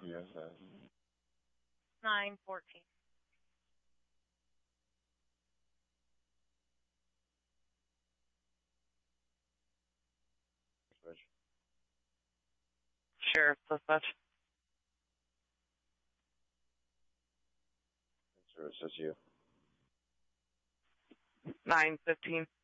Yes, 914. Dispatch. Sheriff Dispatch. Service, that's you. 915.